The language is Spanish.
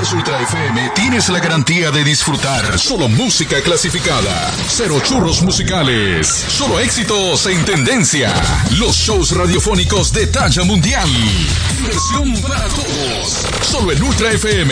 Ultra FM tienes la garantía de disfrutar solo música clasificada, cero churros musicales, solo éxitos en tendencia, los shows radiofónicos de talla mundial, diversión para todos, solo en Ultra FM.